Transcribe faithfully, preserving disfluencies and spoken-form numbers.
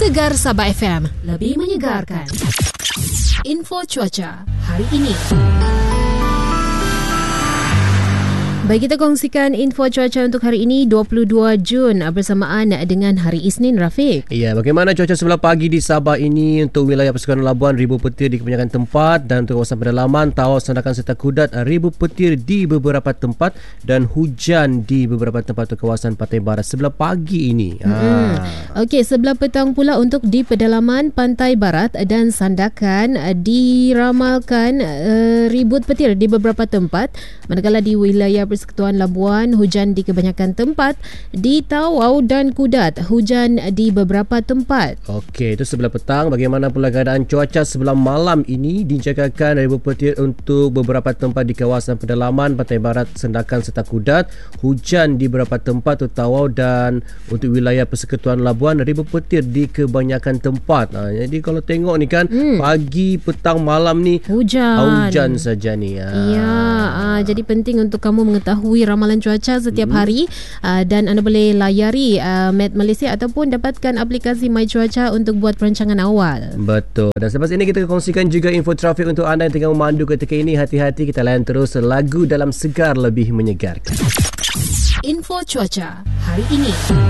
Segar Sabah F M, lebih menyegarkan. Info cuaca hari ini. Baik, kita kongsikan info cuaca untuk hari ini dua puluh dua Jun bersamaan dengan hari Isnin, Rafiq. Ya, bagaimana cuaca sebelah pagi di Sabah ini untuk wilayah Persekitaran Labuan, ribu petir di kebanyakan tempat, dan untuk kawasan pedalaman, Tawau, Sandakan serta Kudat, ribu petir di beberapa tempat dan hujan di beberapa tempat untuk kawasan Pantai Barat sebelah pagi ini. Hmm. Ha. Okey, sebelah petang pula untuk di pedalaman Pantai Barat dan Sandakan diramalkan uh, ribut petir di beberapa tempat, manakala di wilayah Persekutuan Labuan, hujan di kebanyakan tempat. Di Tawau dan Kudat, hujan di beberapa tempat. Okey, itu sebelah petang. Bagaimana pula keadaan cuaca sebelah malam ini? Dijangkakan ribu petir untuk beberapa tempat di kawasan pedalaman Pantai Barat, Sandakan serta Kudat. Hujan di beberapa tempat untuk Tawau, dan untuk wilayah Persekutuan Labuan, ribu petir di kebanyakan tempat. Ha, jadi kalau tengok ni kan, hmm. pagi, petang, malam ni hujan. Hujan saja ni. Ha. Ya, ha, jadi penting untuk kamu mengetahui ramalan cuaca setiap hmm. hari, uh, dan anda boleh layari uh, Met Malaysia ataupun dapatkan aplikasi My Cuaca untuk buat perancangan awal. Betul. Dan selepas ini kita kongsikan juga info trafik untuk anda yang tengah memandu ketika ini. Hati-hati, kita layan terus lagu dalam Segar lebih menyegarkan. Info cuaca hari ini.